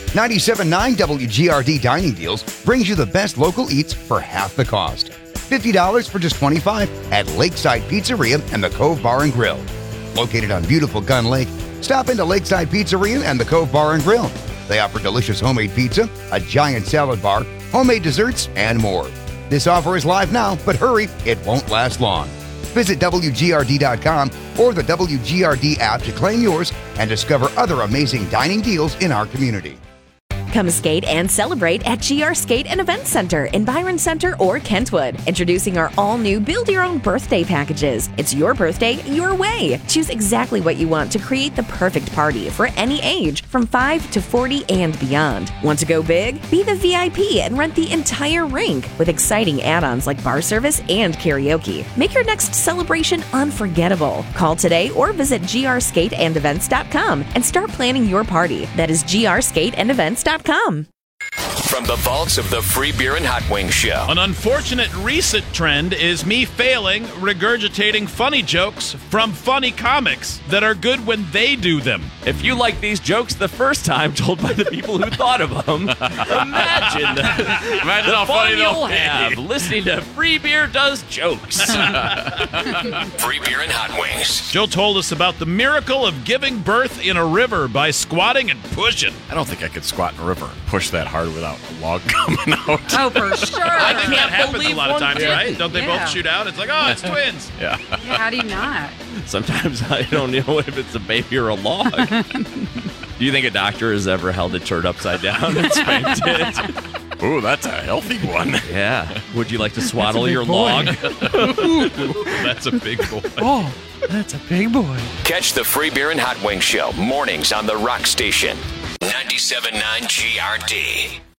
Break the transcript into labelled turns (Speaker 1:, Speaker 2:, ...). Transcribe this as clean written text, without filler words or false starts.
Speaker 1: 97.9 WGRD Dining Deals brings you the best local eats for half the cost. $50 for just $25 at Lakeside Pizzeria and the Cove Bar and Grill. Located on beautiful Gun Lake, stop into Lakeside Pizzeria and the Cove Bar and Grill. They offer delicious homemade pizza, a giant salad bar, homemade desserts, and more. This offer is live now, but hurry, it won't last long. Visit WGRD.com or the WGRD app to claim yours and discover other amazing dining deals in our community.
Speaker 2: Come skate and celebrate at GR Skate and Event Center in Byron Center or Kentwood. Introducing our all-new build-your-own birthday packages. It's your birthday, your way. Choose exactly what you want to create the perfect party for any age, from 5 to 40 and beyond. Want to go big? Be the VIP and rent the entire rink with exciting add-ons like bar service and karaoke. Make your next celebration unforgettable. Call today or visit grskateandevents.com and start planning your party. That is grskateandevents.com.
Speaker 3: From the vaults of the Free Beer and Hot Wings Show.
Speaker 4: An unfortunate recent trend is me failing regurgitating funny jokes from funny comics that are good when they do them.
Speaker 5: If you like these jokes the first time told by the people who thought of them, imagine the
Speaker 6: how
Speaker 5: fun
Speaker 6: funny
Speaker 5: you'll
Speaker 6: they'll be.
Speaker 5: have listening to Free Beer Does Jokes.
Speaker 3: Free Beer and Hot Wings.
Speaker 4: Joe told us about the miracle of giving birth in a river by squatting and pushing.
Speaker 6: I don't think I could squat in a river and push that hard without a log coming out.
Speaker 7: Oh, for sure.
Speaker 4: I think that happens a
Speaker 5: believe
Speaker 4: lot of
Speaker 5: one
Speaker 4: times,
Speaker 5: did.
Speaker 4: right? Don't they
Speaker 7: Yeah.
Speaker 4: both shoot out? It's like, oh, it's twins.
Speaker 6: Yeah.
Speaker 7: Yeah, how do you not?
Speaker 5: Sometimes I don't know if it's a baby or a log. Do you think a doctor has ever held a turd upside down and spanked it?
Speaker 6: Ooh, that's a healthy one.
Speaker 5: Yeah. Would you like to swaddle your log?
Speaker 4: That's a big boy.
Speaker 8: Oh, that's a big boy.
Speaker 3: Catch the Free Beer and Hot Wings Show mornings on the Rock Station. 97.9 GRD.